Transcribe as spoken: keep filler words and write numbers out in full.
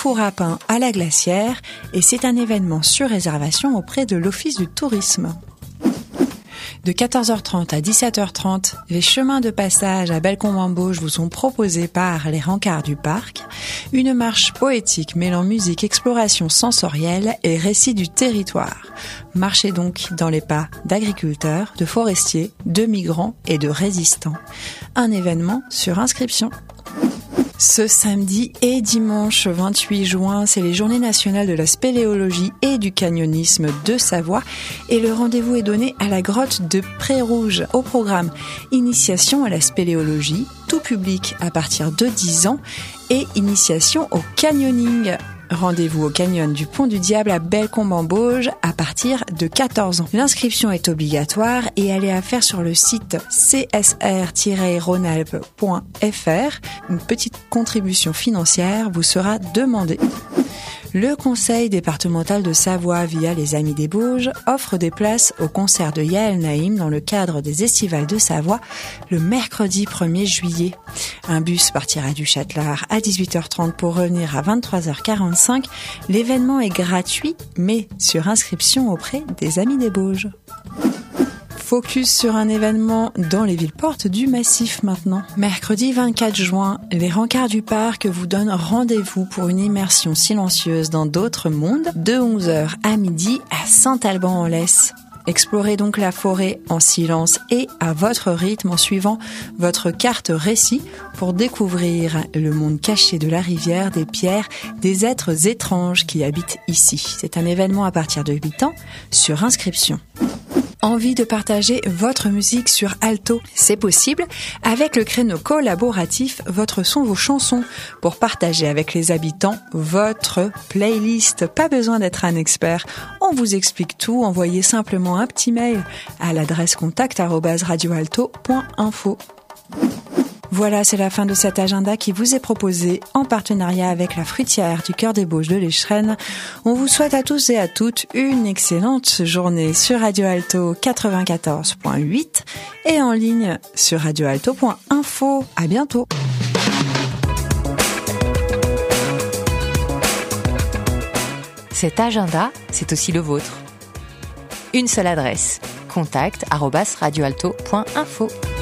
four à pain à la Glacière et c'est un événement sur réservation auprès de l'Office du tourisme. De quatorze heures trente à dix-sept heures trente, les chemins de passage à Bellecombe-en-Bauge vous sont proposés par les Rencarts du Parc, une marche poétique mêlant musique, exploration sensorielle et récit du territoire. Marchez donc dans les pas d'agriculteurs, de forestiers, de migrants et de résistants. Un événement sur inscription. Ce samedi et dimanche vingt-huit juin, c'est les Journées nationales de la spéléologie et du canyonisme de Savoie et le rendez-vous est donné à la grotte de Pré-Rouge. Au programme, initiation à la spéléologie, tout public à partir de dix ans et initiation au canyoning. Rendez-vous au canyon du Pont du Diable à Bellecombe-en-Bauge à partir de quatorze ans. L'inscription est obligatoire et elle est à faire sur le site c s r tiret rhône-alpes point f r. Une petite contribution financière vous sera demandée. Le Conseil départemental de Savoie, via les Amis des Bauges, offre des places au concert de Yael Naïm dans le cadre des Estivales de Savoie le mercredi premier juillet. Un bus partira du Châtelard à dix-huit heures trente pour revenir à vingt-trois heures quarante-cinq. L'événement est gratuit, mais sur inscription auprès des Amis des Bauges. Focus sur un événement dans les villes-portes du Massif maintenant. Mercredi vingt-quatre juin, les Rencarts du Parc vous donnent rendez-vous pour une immersion silencieuse dans d'autres mondes de onze heures à midi à Saint-Alban-en-Laisse. Explorez donc la forêt en silence et à votre rythme en suivant votre carte récit pour découvrir le monde caché de la rivière, des pierres, des êtres étranges qui habitent ici. C'est un événement à partir de huit ans sur inscription. Envie de partager votre musique sur Alto? C'est possible avec le créneau collaboratif Votre son, vos chansons pour partager avec les habitants votre playlist. Pas besoin d'être un expert. On vous explique tout. Envoyez simplement un petit mail à l'adresse contact arobase radioalto point info. Voilà, c'est la fin de cet agenda qui vous est proposé en partenariat avec la fruitière du Cœur des Bauges de l'Échrennes. On vous souhaite à tous et à toutes une excellente journée sur Radio Alto quatre-vingt-quatorze point huit et en ligne sur radioalto point info. À bientôt. Cet agenda, c'est aussi le vôtre. Une seule adresse, contact arobase radioalto point info.